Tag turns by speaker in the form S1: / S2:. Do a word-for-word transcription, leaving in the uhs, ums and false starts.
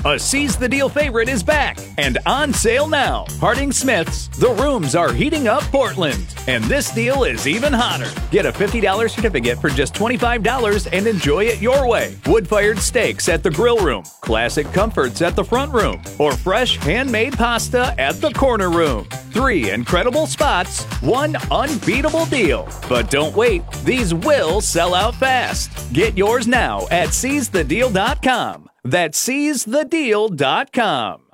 S1: A Seize the Deal favorite is back and on sale now. Harding Smith's The Rooms Are Heating Up Portland. And this deal is even hotter. Get a fifty dollars certificate for just twenty-five dollars and enjoy it your way. Wood-fired steaks at the grill room, classic comforts at the front room, or fresh handmade pasta at the corner room. Three incredible spots, one unbeatable deal. But don't wait, these will sell out fast. Get yours now at seize the deal dot com. That's seize the deal dot com.